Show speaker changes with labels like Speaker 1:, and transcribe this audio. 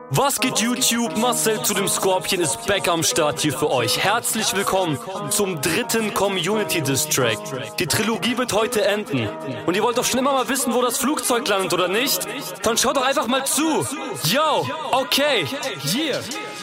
Speaker 1: Was geht YouTube? Marcel zu dem Scorpion ist back am Start hier für euch. Herzlich willkommen zum dritten Community Diss Track. Die Trilogie wird heute enden. Und ihr wollt doch schon immer mal wissen, wo das Flugzeug landet, oder nicht? Dann schaut doch einfach mal zu. Yo, okay, yeah.